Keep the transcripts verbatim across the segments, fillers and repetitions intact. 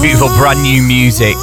Beautiful brand new music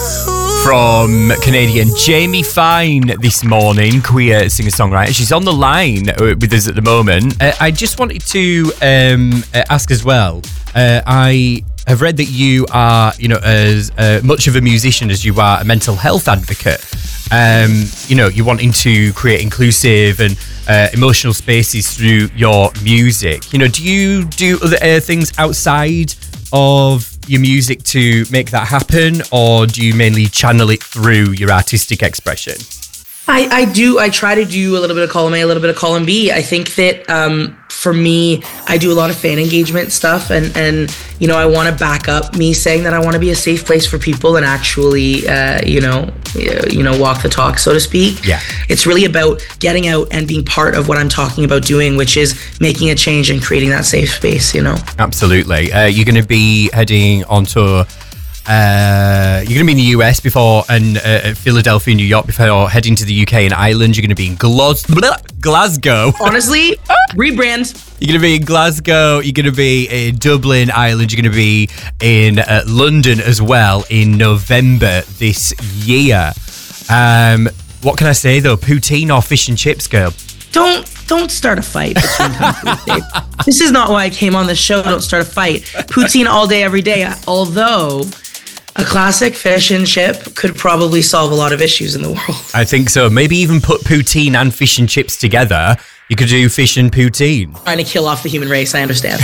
from Canadian Jamie Fine this morning, queer singer-songwriter. She's on the line with us at the moment. Uh, I just wanted to um, ask as well, uh, I have read that you are, you know, as uh, much of a musician as you are a mental health advocate. Um, you know, you're wanting to create inclusive and uh, emotional spaces through your music. You know, do you do other uh, things outside of your music to make that happen, or do you mainly channel it through your artistic expression? I, I do. I try to do a little bit of column A, a little bit of column B. I think that um, for me, I do a lot of fan engagement stuff, and, and you know, I want to back up me saying that I want to be a safe place for people and actually, uh, you know, you know, walk the talk, so to speak. Yeah. It's really about getting out and being part of what I'm talking about doing, which is making a change and creating that safe space. You know. Absolutely. Uh, you're going to be heading on tour. Uh, you're going to be in the U S before, and uh, Philadelphia, New York before heading to the U K and Ireland. You're going to be in Glas- Glasgow. Honestly, rebrand. You're going to be in Glasgow. You're going to be in Dublin, Ireland. You're going to be in uh, London as well in November this year. Um, what can I say though? Poutine or fish and chips, girl? Don't don't start a fight between countries, Dave. This is not why I came on this show. Don't start a fight. Poutine all day, every day. Although a classic fish and chip could probably solve a lot of issues in the world. I think so. Maybe even put poutine and fish and chips together. You could do fish and poutine. Trying to kill off the human race, I understand.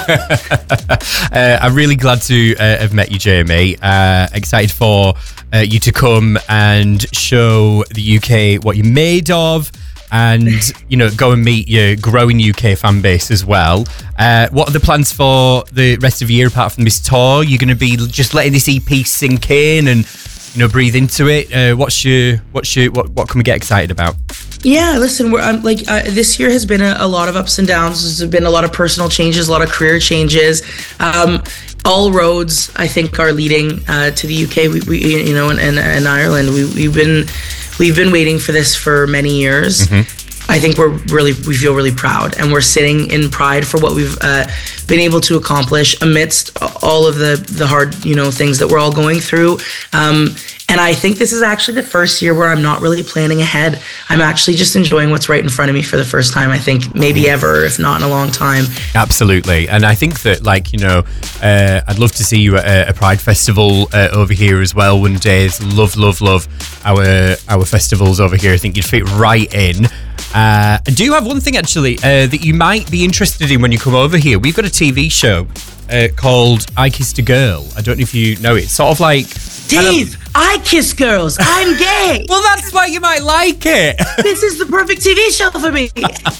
uh, I'm really glad to uh, have met you, Jamie. Uh, excited for uh, you to come and show the U K what you're made of, and, you know, go and meet your growing U K fan base as well. Uh, what are the plans for the rest of the year apart from this tour? You're going to be just letting this E P sink in and, you know, breathe into it. Uh, what's your, what's your, what, what can we get excited about? Yeah, listen, we're um, like uh, this year has been a, a lot of ups and downs. There's been a lot of personal changes, a lot of career changes. Um, all roads, I think, are leading uh, to the U K. We, we you know, and, and, and Ireland. We, we've been we've been waiting for this for many years. Mm-hmm. I think we're really we feel really proud, and we're sitting in pride for what we've uh, been able to accomplish amidst all of the the hard, you know, things that we're all going through. Um, And I think this is actually the first year where I'm not really planning ahead. I'm actually just enjoying what's right in front of me for the first time, I think, maybe ever, if not in a long time. Absolutely. And I think that, like, you know, uh, I'd love to see you at a, a Pride Festival uh, over here as well one day. Love, love, love our, our festivals over here. I think you'd fit right in. Uh, I do have one thing, actually, uh, that you might be interested in when you come over here. We've got a T V show uh, called I Kissed a Girl. I don't know if you know it. It's sort of like... Dave, kind of... I kiss girls. I'm gay. Well, that's why you might like it. This is the perfect T V show for me.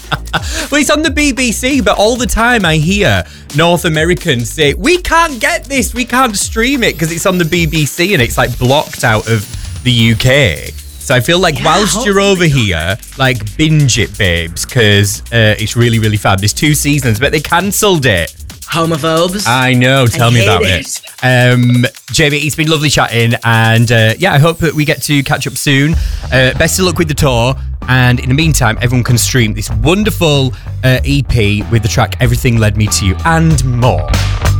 Well, it's on the B B C, but all the time I hear North Americans say, we can't get this, we can't stream it because it's on the B B C and it's like blocked out of the U K. So I feel like yeah, whilst you're over here, like, binge it, babes, because uh, it's really, really fun. There's two seasons, but they cancelled it. Homophobes. I know. Tell I me about it. it. Um, Jamie, it's been lovely chatting, and uh, yeah, I hope that we get to catch up soon. Uh, best of luck with the tour, and in the meantime, everyone can stream this wonderful uh, E P with the track "Everything Led Me to You" and more.